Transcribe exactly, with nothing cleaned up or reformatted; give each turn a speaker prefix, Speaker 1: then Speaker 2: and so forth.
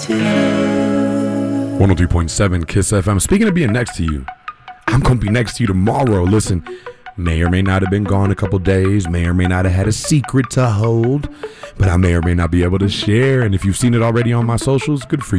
Speaker 1: one oh three point seven Kiss F M. Speaking of being next to you, I'm going to be next to you tomorrow. Listen, may or may not have been gone a couple days, may or may not have had a secret to hold, but I may or may not be able to share. And if you've seen it already on my socials, good for you.